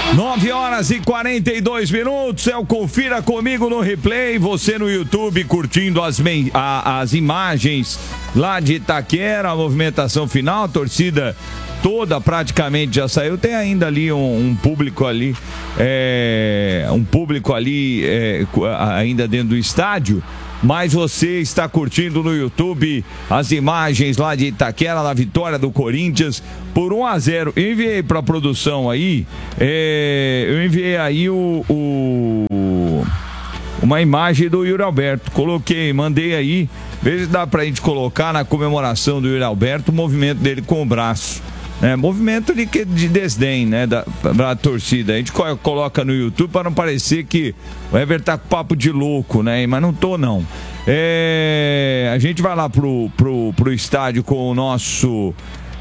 9h42. Confira comigo no replay. Você no YouTube curtindo as imagens lá de Itaquera, a movimentação final, a torcida toda praticamente já saiu. Tem ainda ali um público ali, ainda dentro do estádio. Mas você está curtindo no YouTube as imagens lá de Itaquera, da vitória do Corinthians por 1-0. Eu enviei para a produção aí, uma imagem do Yuri Alberto. Mandei aí, veja se dá pra gente colocar na comemoração do Yuri Alberto o movimento dele com o braço. Movimento de desdém, né, da torcida. A gente coloca no YouTube para não parecer que o Everton tá com papo de louco, né? Mas não tô, não. A gente vai lá pro estádio com o nosso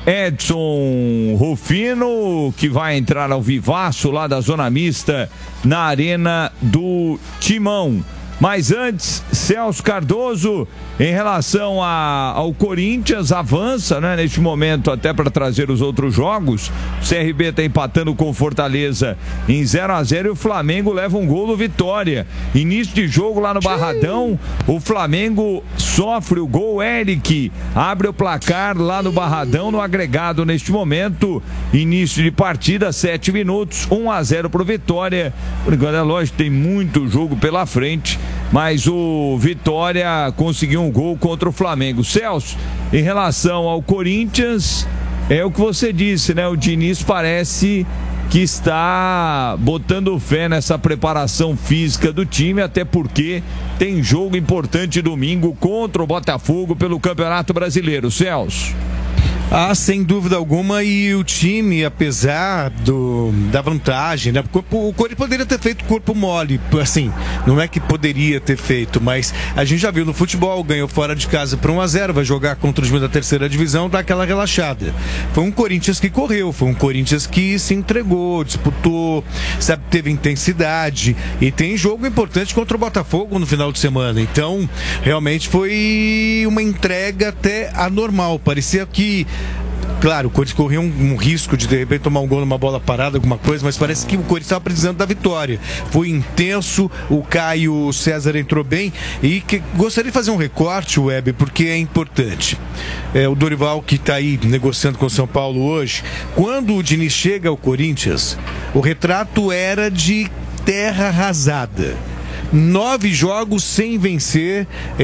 Edson Rufino, que vai entrar ao vivaço lá da Zona Mista, na Arena do Timão. Mas antes, Celso Cardoso, em relação ao Corinthians, avança, né, neste momento até para trazer os outros jogos. O CRB está empatando com o Fortaleza em 0-0 e o Flamengo leva um gol do Vitória. Início de jogo lá no Barradão, o Flamengo sofre o gol. Eric abre o placar lá no Barradão, no agregado neste momento. Início de partida, 7 minutos, 1-0 para o Vitória. Por enquanto é lógico, tem muito jogo pela frente, mas o Vitória conseguiu um gol contra o Flamengo. Celso, em relação ao Corinthians, é o que você disse, né? O Diniz parece que está botando fé nessa preparação física do time, até porque tem jogo importante domingo contra o Botafogo pelo Campeonato Brasileiro. Celso. Sem dúvida alguma, e o time, apesar da vantagem, né? O Corinthians poderia ter feito corpo mole, assim, não é que poderia ter feito, mas a gente já viu no futebol, ganhou fora de casa por 1-0, vai jogar contra o time da terceira divisão, dá aquela relaxada. Foi um Corinthians que correu, foi um Corinthians que se entregou, disputou, sabe, teve intensidade, e tem jogo importante contra o Botafogo no final de semana. Então, realmente foi uma entrega até anormal, parecia que, claro, o Corinthians correu um risco de repente tomar um gol numa bola parada, alguma coisa, mas parece que o Corinthians estava precisando da vitória. Foi intenso, o Caio César entrou bem e gostaria de fazer um recorte, Web, porque é importante. O Dorival, que está aí negociando com o São Paulo hoje, quando o Diniz chega ao Corinthians, o retrato era de terra arrasada. 9 jogos sem vencer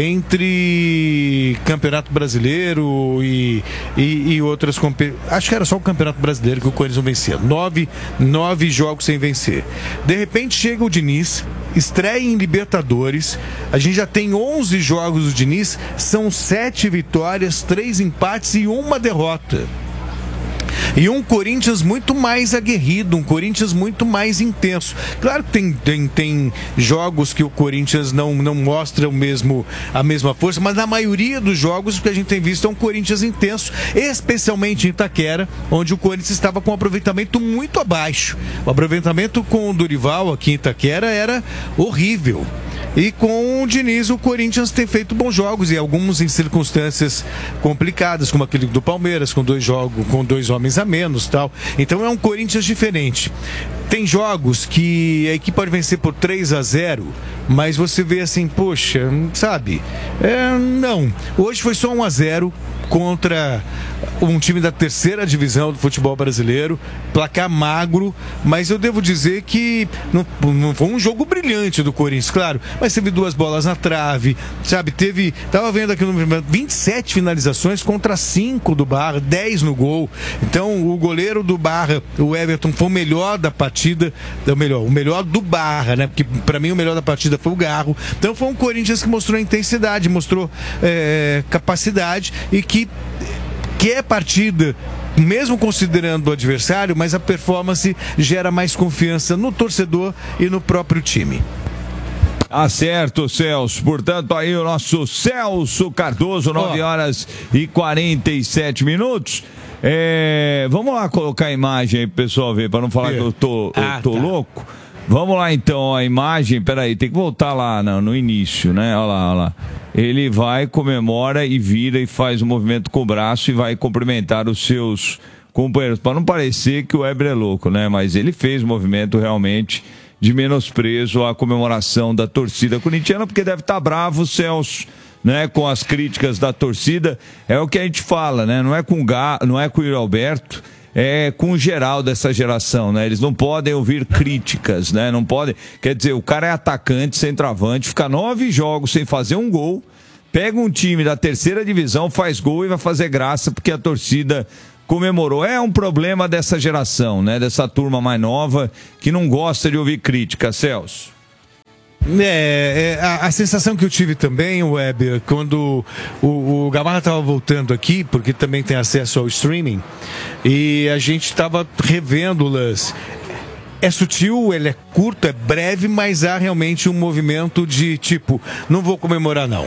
entre Campeonato Brasileiro e outras competições. Acho que era só o Campeonato Brasileiro que o Corinthians não vencia. 9 jogos sem vencer. De repente chega o Diniz, estreia em Libertadores. A gente já tem 11 jogos do Diniz, são 7 vitórias, 3 empates e 1 derrota. E um Corinthians muito mais aguerrido, um Corinthians muito mais intenso. Claro que tem jogos que o Corinthians não mostra a mesma força, mas na maioria dos jogos o que a gente tem visto é um Corinthians intenso, especialmente em Itaquera, onde o Corinthians estava com um aproveitamento muito abaixo. O aproveitamento com o Dorival aqui em Itaquera era horrível. E com o Diniz, o Corinthians tem feito bons jogos, e alguns em circunstâncias complicadas, como aquele do Palmeiras, com 2 homens a menos, tal. Então é um Corinthians diferente. Tem jogos que a equipe pode vencer por 3-0, mas você vê assim, poxa, sabe? Não. Hoje foi só 1-0 contra um time da terceira divisão do futebol brasileiro, placar magro, mas eu devo dizer que não foi um jogo brilhante do Corinthians, claro, mas teve 2 bolas na trave, sabe, tava vendo aqui no 27 finalizações contra 5 do Barra, 10 no gol. Então o goleiro do Barra, o Everton, foi o melhor da partida, o melhor do Barra, né, porque pra mim o melhor da partida foi o Garro. Então foi um Corinthians que mostrou intensidade, mostrou capacidade, e que é partida, mesmo considerando o adversário, mas a performance gera mais confiança no torcedor e no próprio time. Certo, Celso. Portanto, aí o nosso Celso Cardoso, 9h47. Vamos lá colocar a imagem aí pro pessoal ver, para não falar que eu tô louco. Vamos lá então, a imagem, peraí, tem que voltar lá no início, né? Olha lá. Ele vai, comemora e vira e faz um movimento com o braço e vai cumprimentar os seus companheiros, para não parecer que o Weber é louco, né? Mas ele fez movimento realmente de menosprezo à comemoração da torcida corintiana, porque deve estar bravo o Celso, né, com as críticas da torcida. É o que a gente fala, né? Não é com o Yuri Alberto, é com o geral dessa geração, né? Eles não podem ouvir críticas, né? Não podem. Quer dizer, o cara é atacante, centroavante, fica 9 jogos sem fazer um gol, pega um time da terceira divisão, faz gol e vai fazer graça porque a torcida comemorou. É um problema dessa geração, né? Dessa turma mais nova que não gosta de ouvir crítica, Celso. A sensação que eu tive também, Weber, quando o Gamarra estava voltando aqui, porque também tem acesso ao streaming, e a gente estava revendo o lance. É sutil, ele é curto, é breve, mas há realmente um movimento de tipo, não vou comemorar não.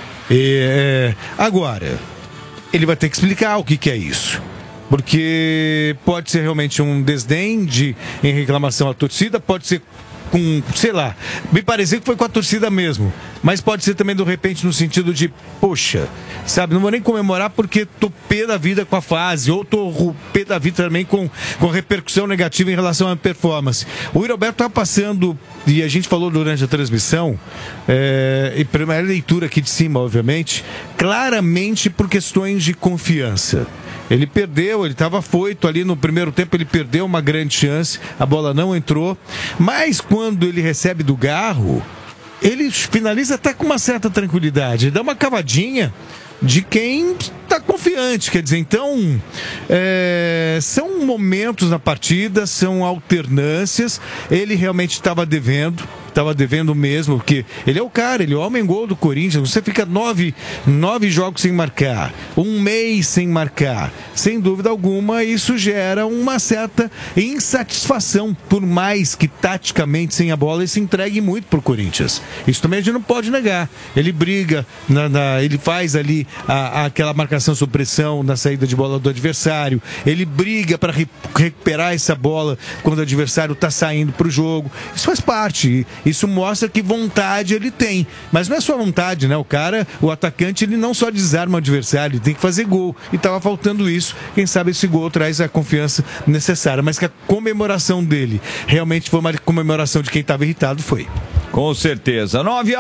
Agora, ele vai ter que explicar o que é isso. Porque pode ser realmente um desdém em reclamação à torcida, pode ser com, sei lá, me pareceu que foi com a torcida mesmo, mas pode ser também de repente no sentido de, poxa, sabe, não vou nem comemorar porque tô pé da vida com a fase, ou tô pé da vida também com repercussão negativa em relação à performance. O Yuri Alberto tá passando, e a gente falou durante a transmissão, e primeira leitura aqui de cima, obviamente, claramente por questões de confiança. Ele perdeu, ele estava afoito ali no primeiro tempo, ele perdeu uma grande chance, a bola não entrou, mas quando ele recebe do Garro, ele finaliza até com uma certa tranquilidade, dá uma cavadinha de quem está confiante, quer dizer, então são momentos na partida, são alternâncias, ele realmente estava devendo mesmo, porque ele é o cara, ele é o homem-gol do Corinthians. Você fica 9 jogos sem marcar, um mês sem marcar, sem dúvida alguma isso gera uma certa insatisfação, por mais que taticamente sem a bola ele se entregue muito pro Corinthians. Isso também a gente não pode negar. Ele briga, ele faz ali aquela marcação sob pressão na saída de bola do adversário, ele briga para recuperar essa bola quando o adversário está saindo pro jogo. Isso faz parte. Isso mostra que vontade ele tem. Mas não é só vontade, né? O atacante, ele não só desarma o adversário, ele tem que fazer gol. E estava faltando isso. Quem sabe esse gol traz a confiança necessária. Mas que a comemoração dele realmente foi uma comemoração de quem estava irritado, foi. Com certeza.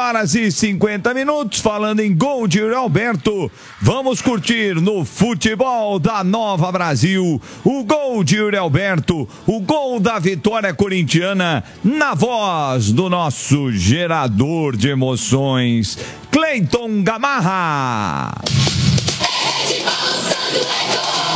9h50, falando em gol de Yuri Alberto. Vamos curtir no futebol da Nova Brasil o gol de Yuri Alberto, o gol da vitória corintiana, na voz do nosso gerador de emoções, Cleiton Gamarra.